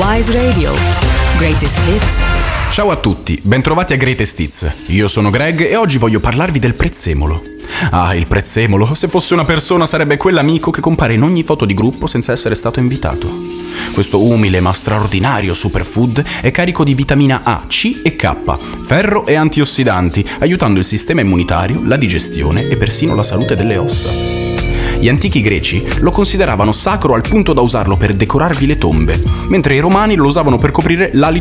Wise Radio. Greatest Hits. Ciao a tutti, bentrovati a Greatest Hits. Io sono Greg e oggi voglio parlarvi del prezzemolo. Ah, il prezzemolo, se fosse una persona sarebbe quell'amico che compare in ogni foto di gruppo senza essere stato invitato. Questo umile ma straordinario superfood è carico di vitamina A, C e K, ferro e antiossidanti, aiutando il sistema immunitario, la digestione e persino la salute delle ossa. Gli antichi greci lo consideravano sacro al punto da usarlo per decorarvi le tombe, mentre i romani lo usavano per coprire l'alito